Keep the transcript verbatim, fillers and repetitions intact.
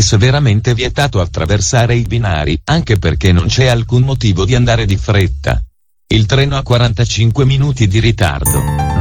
severamente vietato attraversare i binari, anche perché non c'è alcun motivo di andare di fretta. Il treno ha quarantacinque minuti di ritardo.